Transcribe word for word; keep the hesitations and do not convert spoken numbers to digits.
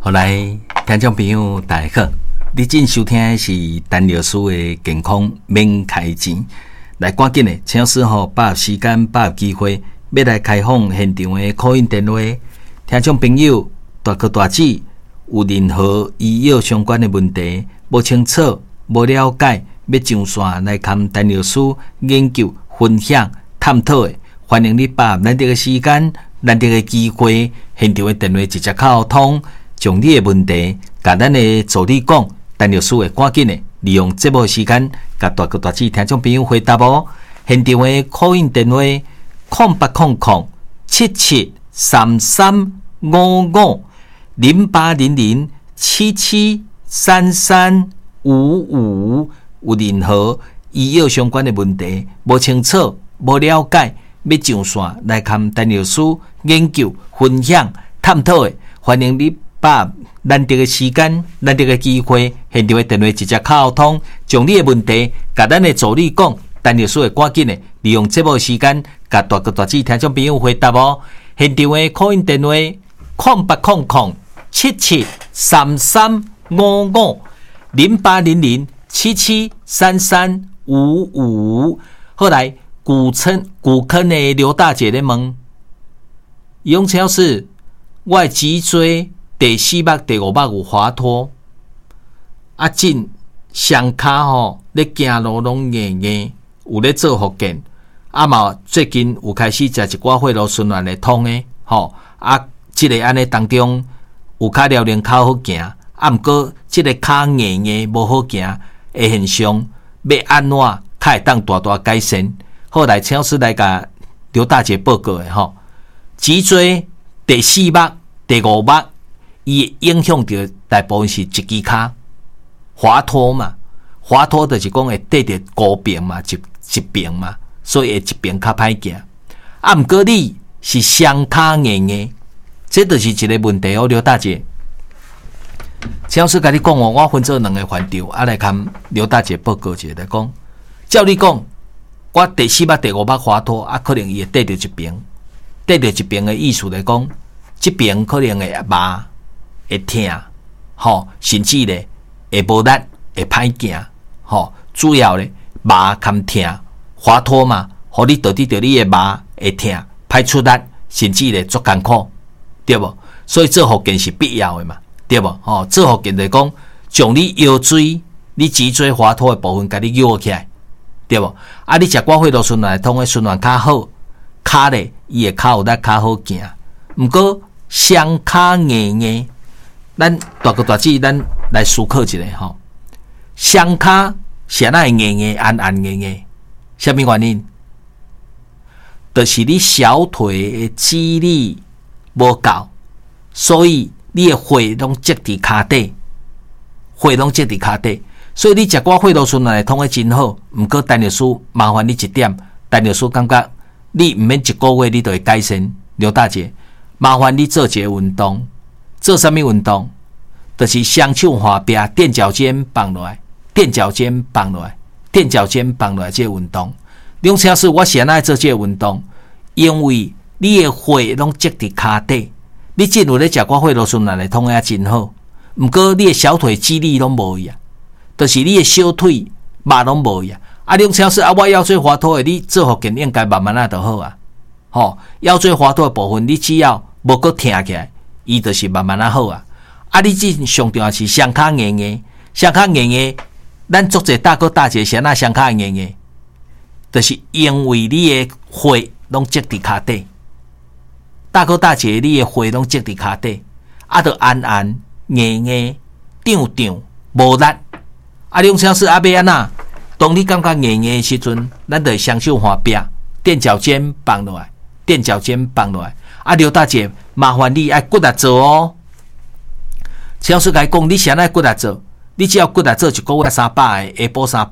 好来，听众朋友大家好，你正收听的是陈老师的健康免开钱。来，赶紧的，请老师吼把握时间，把握机会，要来开放现场的 call in 电话。听众朋友，大哥大姐有任何医药相关的问题，无清楚、无了解，要上线来看陈老师研究、分享、探讨的，欢迎你把握咱这个时间、咱这个机会，现场的电话直接沟通。将你的问题，甲咱的助理讲，陈老师会赶紧的利用节目时间，甲大哥大姐听众朋友回答哦。现场的 call in 电话：空八空空七七三三五五零八零零七七三三五五。有任何医药相关的问题，无清楚、无了解，要上线来看陈老师研究、分享、探讨的，欢迎你。把咱这个时间、咱这个机会，现场的电话直接沟通，将你的问题，甲咱的助理讲，陈老师会赶紧的利用节目时间，甲大哥大姐听众朋友回答哦。现场的 call in 电话：空八空空七七三三五五零八零零七七三三五五。后来，古坑古坑的刘大姐咧问，杨老师，我的脊椎。第四目、第五目有滑脱，啊，进双骹吼，咧行路拢硬硬，有咧做复健，啊嘛最近有开始食一寡血路循环的通的，吼，啊，即、這個安尼当中有较了能较好行，啊，毋过即個骹硬硬无好行的现象，要安怎较会当大大改善？后来请老师来甲刘大姐报告的吼，脊椎第四目、第五目。伊影响到大部分是一支骹滑脱嘛，滑脱就是讲会得着高病嘛，一一病嘛，所以会一病较歹行。啊，毋过你是双骹硬硬，这就是一个问题哦，刘大姐。请老师甲你讲哦，我分做两个范畴，啊来看刘大姐报告一下来讲。照你讲，我第四目、第五目滑脱，啊，可能伊会得着一病，得着一病的意思来讲，这病可能会麻。会痛，吼，甚至咧会无力，会歹行，吼，主要咧麻含痛，滑脱嘛，互你导致着你诶麻会痛，歹出力，甚至咧足艰苦，对无？所以做复健是必要诶嘛，对无？吼，做复健就讲将你腰椎、你脊椎滑脱诶部分，甲你摇起来，对无？啊，你食寡血路循环通诶循环较好，骹咧伊会较有力，较好行。毋过双骹硬硬。咱大哥大姐，咱来思考一下吼。双骹是安那会硬硬、按按硬硬？什么原因？就是你小腿的肌力无够，所以你的血拢积伫骹底，血拢积伫骹底，所以你食寡血路循环通的真好。毋过陈老师麻烦你一点，陈老师感觉你毋免一个月你就会改善。刘大姐，麻烦你做一个运动。做什么运动？就是双手滑壁，垫脚尖放落来，垫脚尖放落来，垫脚尖放落来，这个运动。两车是我是安怎做这个运动？因为你的血拢积伫骹底，你真有咧食寡血路循环的通也真好。毋过你的小腿肌力拢无去啊，就是你的小腿肉拢无去啊。啊，两车是啊，我腰椎滑脱的，你做复健应该慢慢啊就好啊。吼，腰椎滑脱的部分，你只要无搁疼起来。伊就是慢慢啊好啊！啊，你这上重要是双骹硬硬，双骹硬硬，咱做者大哥大姐是安那双骹硬硬，就是因为你的血拢积伫骹底，大哥大姐你的血拢积伫骹底，啊，就按按硬硬、胀胀无力。啊，两相是阿要安那？当你感觉硬硬的时阵，咱就双手滑壁，垫脚尖放落来，垫脚尖放落来。啊，刘大姐，麻烦你爱骨力做哦。请老师甲你讲，你是安怎骨力做？你只要骨力做一个月三百个，下晡三